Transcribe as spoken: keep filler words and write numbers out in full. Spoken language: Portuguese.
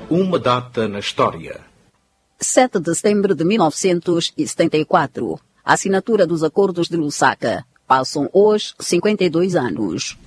Uma data na história. sete de setembro de mil novecentos e setenta e quatro. Assinatura dos Acordos de Lusaka. Passam hoje cinquenta e dois anos.